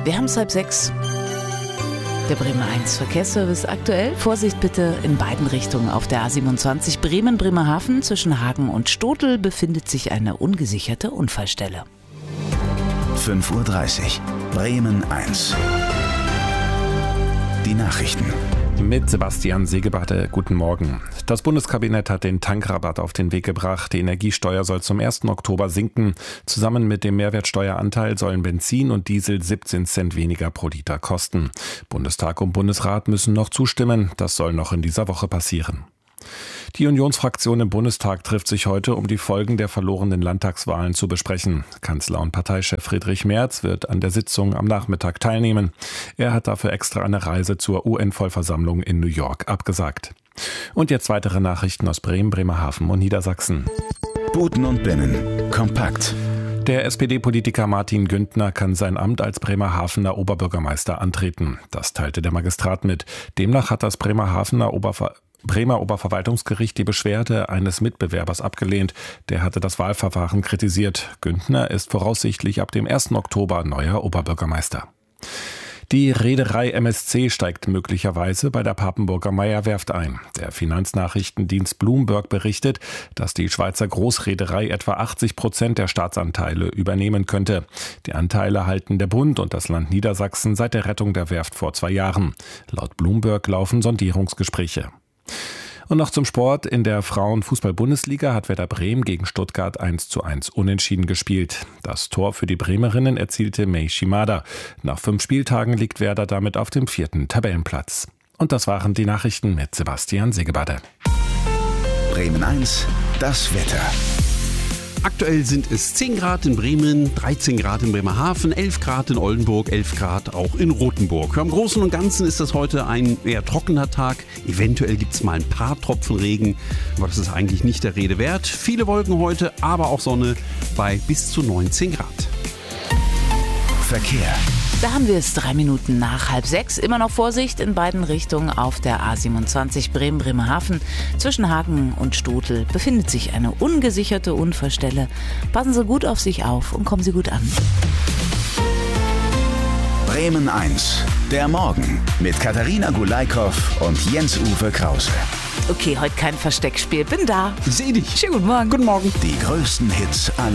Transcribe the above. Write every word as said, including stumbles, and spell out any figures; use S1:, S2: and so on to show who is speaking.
S1: Wir haben es halb sechs. Der Bremer eins Verkehrsservice aktuell. Vorsicht bitte in beiden Richtungen auf der A siebenundzwanzig Bremen-Bremerhaven. Zwischen Hagen und Stotel befindet sich eine ungesicherte Unfallstelle.
S2: fünf Uhr dreißig. Bremen eins. Die Nachrichten.
S3: Mit Sebastian Segebarte, guten Morgen. Das Bundeskabinett hat den Tankrabatt auf den Weg gebracht. Die Energiesteuer soll zum ersten Oktober sinken. Zusammen mit dem Mehrwertsteueranteil sollen Benzin und Diesel siebzehn Cent weniger pro Liter kosten. Bundestag und Bundesrat müssen noch zustimmen. Das soll noch in dieser Woche passieren. Die Unionsfraktion im Bundestag trifft sich heute, um die Folgen der verlorenen Landtagswahlen zu besprechen. Kanzler und Parteichef Friedrich Merz wird an der Sitzung am Nachmittag teilnehmen. Er hat dafür extra eine Reise zur U N-Vollversammlung in New York abgesagt. Und jetzt weitere Nachrichten aus Bremen, Bremerhaven und Niedersachsen.
S2: Buten und Binnen. Kompakt.
S3: Der S P D-Politiker Martin Güntner kann sein Amt als Bremerhavener Oberbürgermeister antreten. Das teilte der Magistrat mit. Demnach hat das Bremerhavener Oberver Bremer Oberverwaltungsgericht die Beschwerde eines Mitbewerbers abgelehnt. Der hatte das Wahlverfahren kritisiert. Güntner ist voraussichtlich ab dem ersten Oktober neuer Oberbürgermeister. Die Reederei M S C steigt möglicherweise bei der Papenburger Meyer-Werft ein. Der Finanznachrichtendienst Bloomberg berichtet, dass die Schweizer Großreederei etwa achtzig Prozent der Staatsanteile übernehmen könnte. Die Anteile halten der Bund und das Land Niedersachsen seit der Rettung der Werft vor zwei Jahren. Laut Bloomberg laufen Sondierungsgespräche. Und noch zum Sport. In der Frauenfußball-Bundesliga hat Werder Bremen gegen Stuttgart eins zu eins unentschieden gespielt. Das Tor für die Bremerinnen erzielte Mei Shimada. Nach fünf Spieltagen liegt Werder damit auf dem vierten Tabellenplatz. Und das waren die Nachrichten mit Sebastian Segebade.
S2: Bremen eins, das Wetter.
S4: Aktuell sind es zehn Grad in Bremen, dreizehn Grad in Bremerhaven, elf Grad in Oldenburg, elf Grad auch in Rothenburg. Im Großen und Ganzen ist das heute ein eher trockener Tag. Eventuell gibt es mal ein paar Tropfen Regen, aber das ist eigentlich nicht der Rede wert. Viele Wolken heute, aber auch Sonne bei bis zu neunzehn Grad.
S2: Verkehr.
S1: Da haben wir es drei Minuten nach halb sechs. Immer noch Vorsicht in beiden Richtungen auf der A siebenundzwanzig Bremen-Bremerhaven. Zwischen Hagen und Stotel befindet sich eine ungesicherte Unfallstelle. Passen Sie gut auf sich auf und kommen Sie gut an.
S2: Bremen eins. Der Morgen mit Katharina Gulaikow und Jens-Uwe Krause.
S1: Okay, heute kein Versteckspiel. Bin da.
S4: Seh dich.
S1: Schönen guten Morgen.
S4: Guten Morgen.
S2: Die größten Hits aller